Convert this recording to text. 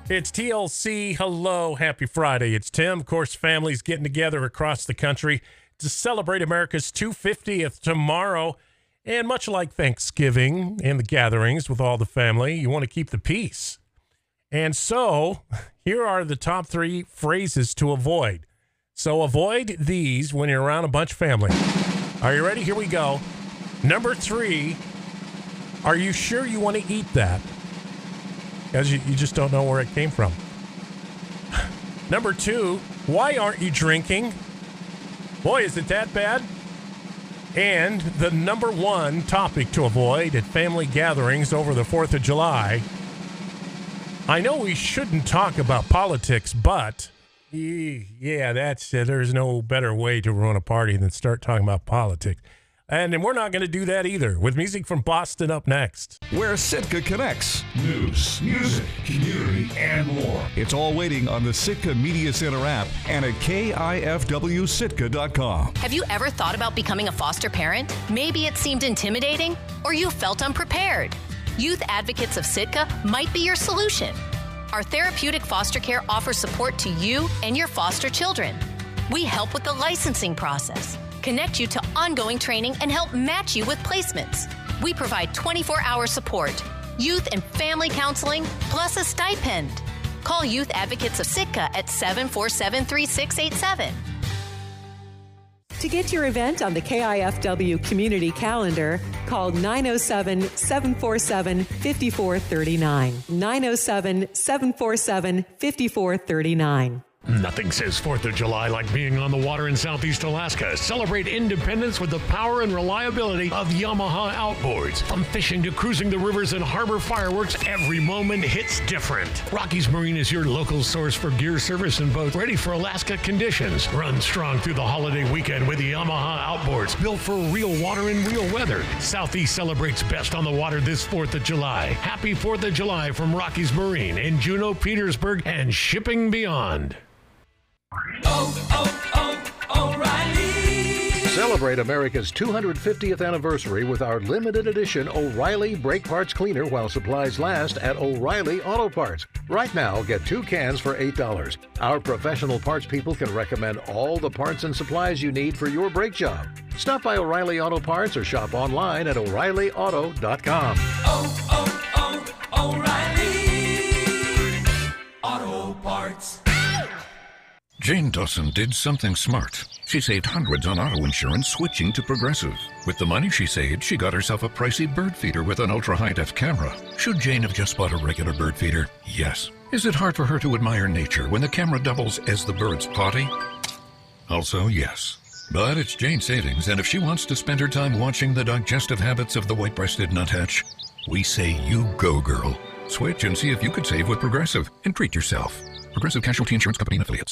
It's TLC. Hello. Happy Friday. It's Tim. Of course, families getting together across the country to celebrate America's 250th tomorrow. And much like Thanksgiving and the gatherings with all the family, you want to keep the peace. And so here are the top 3 phrases to avoid. So avoid these when you're around a bunch of family. Are you ready? Here we go. Number 3, are you sure you want to eat that? Because you just don't know where it came from. Number 2, why aren't you drinking? Boy, is it that bad? And the number 1 topic to avoid at family gatherings over the 4th of July. I know we shouldn't talk about politics, but yeah, there's no better way to ruin a party than start talking about politics. And we're not going to do that either. With music from Boston up next. Where Sitka connects. News, music, community, and more. It's all waiting on the Sitka Media Center app and at KIFWSitka.com. Have you ever thought about becoming a foster parent? Maybe it seemed intimidating or you felt unprepared. Youth Advocates of Sitka might be your solution. Our therapeutic foster care offers support to you and your foster children. We help with the licensing process, connect you to ongoing training, and help match you with placements. We provide 24-hour support, youth and family counseling, plus a stipend. Call Youth Advocates of Sitka at 747-3687. To get your event on the KIFW community calendar, call 907-747-5439. 907-747-5439. Nothing says 4th of July like being on the water in Southeast Alaska. Celebrate independence with the power and reliability of Yamaha outboards. From fishing to cruising the rivers and harbor fireworks, every moment hits different. Rockies Marine is your local source for gear, service, and boats ready for Alaska conditions. Run strong through the holiday weekend with the Yamaha outboards, built for real water and real weather. Southeast celebrates best on the water this 4th of July. Happy 4th of July from Rockies Marine in Juneau, Petersburg, and shipping beyond. O'Reilly. Celebrate America's 250th anniversary with our limited edition O'Reilly Brake Parts Cleaner while supplies last at O'Reilly Auto Parts. Right now, get 2 cans for $8. Our professional parts people can recommend all the parts and supplies you need for your brake job. Stop by O'Reilly Auto Parts or shop online at O'ReillyAuto.com. O'Reilly Auto Parts. Jane Dawson did something smart. She saved hundreds on auto insurance switching to Progressive. With the money she saved, she got herself a pricey bird feeder with an ultra-high-def camera. Should Jane have just bought a regular bird feeder? Yes. Is it hard for her to admire nature when the camera doubles as the bird's potty? Also, yes. But it's Jane's savings, and if she wants to spend her time watching the digestive habits of the white-breasted nuthatch, we say you go, girl. Switch and see if you could save with Progressive and treat yourself. Progressive Casualty Insurance Company and Affiliates.